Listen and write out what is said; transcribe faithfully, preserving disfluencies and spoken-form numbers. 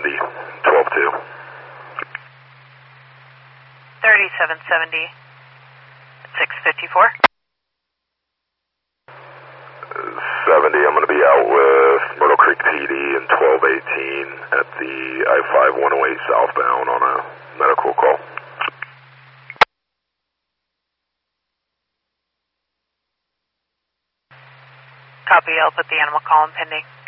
seventy, twelve two. thirty-seven seventy, six fifty-four. seventy, I'm going to be out with Myrtle Creek P D and twelve eighteen at the I five one oh eight southbound on a medical call. Copy, I'll put the animal call in pending.